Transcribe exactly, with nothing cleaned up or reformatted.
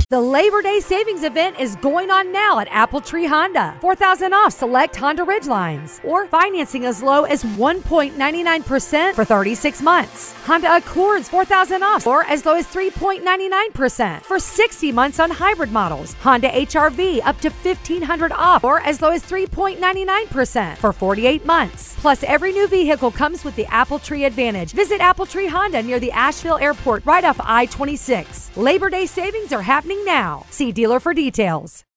The Labor Day savings event is going on now at Apple Tree Honda. four thousand dollars off select Honda Ridgelines, or financing as low as one point nine nine percent for thirty-six months. Honda Accords four thousand dollars off, or as low as three point nine nine percent for sixty months on hybrid models. Honda H R V up to fifteen hundred dollars off, or as low as three point nine nine percent for forty-eight months. Plus, every new vehicle comes with the Apple Tree Advantage. Visit Apple Tree Honda near the Asheville Airport right off I twenty-six. Labor Day savings are happening now. See dealer for details.